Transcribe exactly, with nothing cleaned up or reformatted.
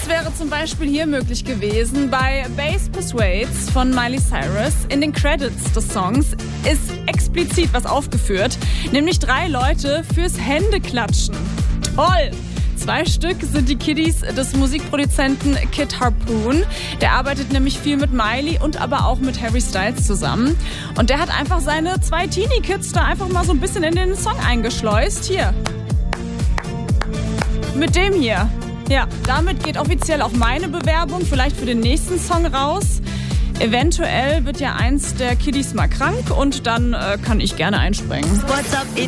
wäre zum Beispiel hier möglich gewesen bei Bass Persuades von Miley Cyrus. In den Credits des Songs ist explizit was aufgeführt, nämlich drei Leute fürs Händeklatschen. Toll! Zwei Stück sind die Kiddies des Musikproduzenten Kid Harpoon. Der arbeitet nämlich viel mit Miley und aber auch mit Harry Styles zusammen. Und der hat einfach seine zwei Teenie-Kids da einfach mal so ein bisschen in den Song eingeschleust. Hier. Mit dem hier. Ja, damit geht offiziell auch meine Bewerbung vielleicht für den nächsten Song raus. Eventuell wird ja eins der Kiddies mal krank und dann äh, kann ich gerne einspringen. What's up,